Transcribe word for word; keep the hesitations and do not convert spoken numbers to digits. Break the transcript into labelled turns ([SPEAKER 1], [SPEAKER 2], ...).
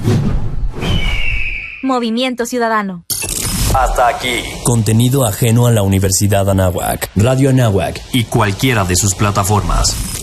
[SPEAKER 1] Movimiento Ciudadano.
[SPEAKER 2] Hasta aquí. Contenido ajeno a la Universidad Anáhuac, Radio Anáhuac y cualquiera de sus plataformas.